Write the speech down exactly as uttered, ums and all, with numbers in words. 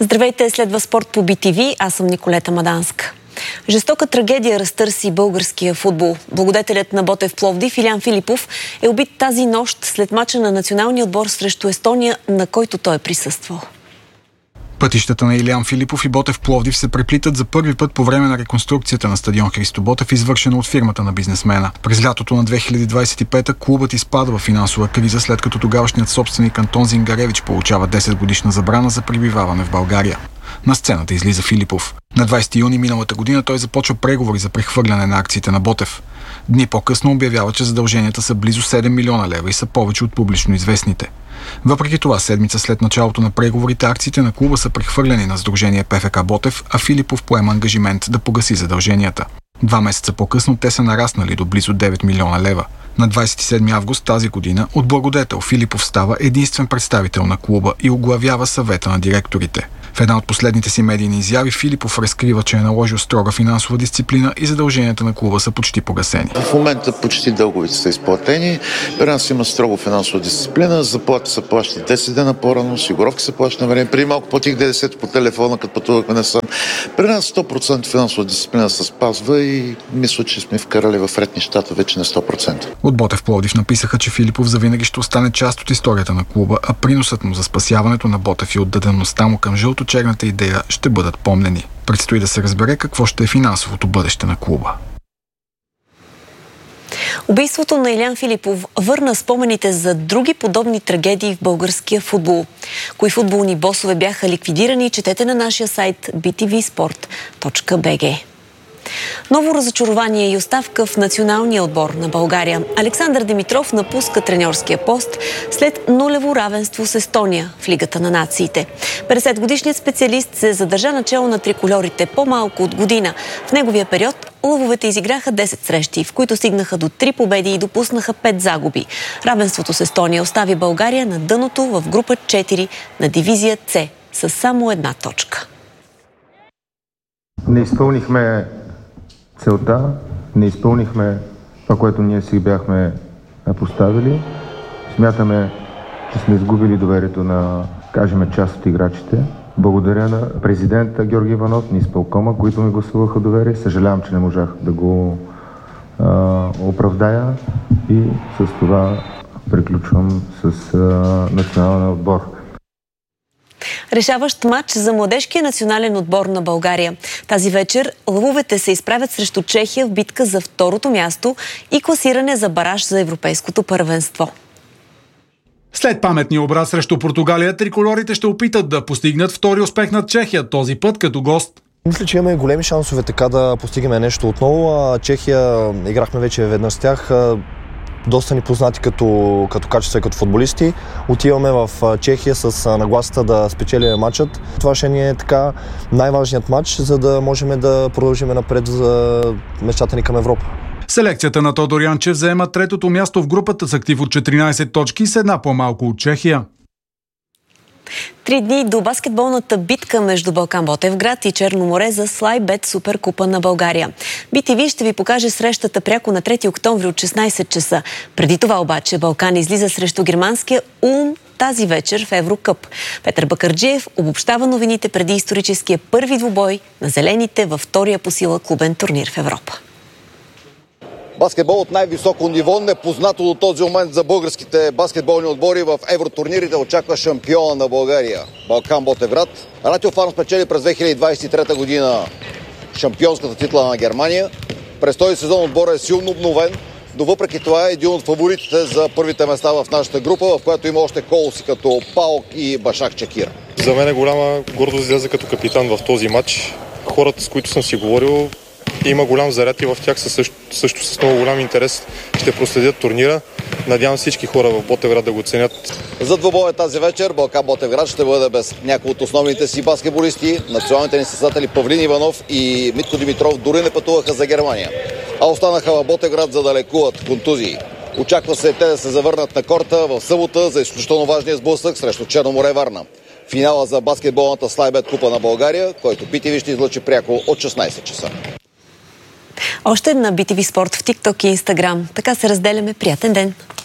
Здравейте, следва спорт по би ти ви. Аз съм Николета Маданска. Жестока трагедия разтърси българския футбол. Благодетелят на Ботев Пловдив Илиян Филипов е убит тази нощ след мача на националния отбор срещу Естония, на който той е присъствал. Пътищата на Илиян Филипов и Ботев Пловдив се преплитат за първи път по време на реконструкцията на стадион Христо Ботев, извършена от фирмата на бизнесмена. През лятото на две хиляди двадесет и пета клубът изпада в финансова криза, след като тогавашният собственик Антон Зингаревич получава десет годишна забрана за пребиваване в България. На сцената излиза Филипов. На двадесети юни миналата година той започва преговори за прехвърляне на акциите на Ботев. Дни по-късно обявява, че задълженията са близо седем милиона лева и са повече от публично известните. Въпреки това, седмица след началото на преговорите, акциите на клуба са прехвърлени на сдружение ПФК Ботев, а Филипов поема ангажимент да погаси задълженията. Два месеца по-късно те са нараснали до близо девет милиона лева. На двадесет и седми август тази година от благодетел Филипов става единствен представител на клуба и оглавява съвета на директорите. В една от последните си медийни изяви Филипов разкрива, че е наложил строга финансова дисциплина и задълженията на клуба са почти погасени. В момента почти дълговите са изплатени. При нас има строго финансова дисциплина. Заплати се плащат десет дена по-рано, осигуровки се плащат на време. Преди малко платих ДДС по телефона, като пътувахме насам. При нас сто процента финансова дисциплина се спазва и мисля, че сме вкарали в ред нещата вече на сто процента. От Ботев Пловдив написаха, че Филипов завинаги ще остане част от историята на клуба, а приносът му за спасяването на Ботев и отдадеността му към жълто-черната идея ще бъдат помнени. Предстои да се разбере какво ще е финансовото бъдеще на клуба. Убийството на Илиян Филипов върна спомените за други подобни трагедии в българския футбол. Кои футболни босове бяха ликвидирани, четете на нашия сайт би ти ви спорт точка би джи. Ново разочарование и оставка в националния отбор на България. Александър Димитров напуска треньорския пост след нулево равенство с Естония в Лигата на нациите. петдесетгодишният специалист се задържа начело на трикольорите по-малко от година. В неговия период лъвовете изиграха десет срещи, в които стигнаха до три победи и допуснаха пет загуби. Равенството с Естония остави България на дъното в група четири на дивизия С с само една точка. Не изпълнихме целта, не изпълнихме това, което ние си бяхме поставили. Смятаме, че сме изгубили доверието на, кажем, част от играчите. Благодаря на президента Георги Иванов, на изпълкома, които ми гласуваха доверие. Съжалявам, че не можах да го а, оправдая и с това приключвам с а, националния отбор. Решаващ матч за младежкия национален отбор на България. Тази вечер лъвовете се изправят срещу Чехия в битка за второто място и класиране за бараж за европейското първенство. След паметния образ срещу Португалия, триколорите ще опитат да постигнат втори успех над Чехия, този път като гост. Мисля, че имаме големи шансове така да постигнем нещо отново. Чехия играхме вече веднъж с тях. Доста ни познати като, като качество и като футболисти. Отиваме в Чехия с нагласата да спечелим матчът. Това ще ни е така най-важният матч, за да можем да продължим напред за мечтата ни към Европа. Селекцията на Тодор Янчев заема третото място в групата с актив от четиринадесет точки с една по-малко от Чехия. Три дни до баскетболната битка между Балкан Ботевград и Черно море за Слайбет Суперкупа на България. би ти ви ще ви покаже срещата пряко на трети октомври от шестнадесет часа. Преди това обаче Балкан излиза срещу германския Улм тази вечер в Еврокъп. Петър Бакърджиев обобщава новините преди историческия първи двубой на зелените във втория по сила клубен турнир в Европа. Баскетбол от най-високо ниво, непознато до този момент за българските баскетболни отбори в евротурнирите, очаква шампиона на България Балкан Ботевград. Ратио Фарм спечели през две хиляди двадесет и трета година шампионската титла на Германия. През този сезон отборът е силно обновен, но въпреки това е един от фаворитите за първите места в нашата група, в която има още колоси като Паук и Башак Чакир. За мен е голяма гордост да изляза като капитан в този матч. Хората, с които съм си говорил, има голям заряд и в тях също, също с много голям интерес ще проследят турнира. Надявам всички хора в Ботевград да го ценят. За двубоя тази вечер Балкан Ботевград ще бъде без някои от основните си баскетболисти. Националните ни състезатели Павлин Иванов и Митко Димитров дори не пътуваха за Германия, а останаха в Ботевград, за да лекуват контузии. Очаква се те да се завърнат на корта в събота за изключително важния сблъсък срещу Черно море Варна. Финала за баскетболната Слайбет Купа на България, който би ти ви ще излъчи пряко от шестнадесет часа. Още на би ти ви Спорт в TikTok и Instagram. Така се разделяме. Приятен ден!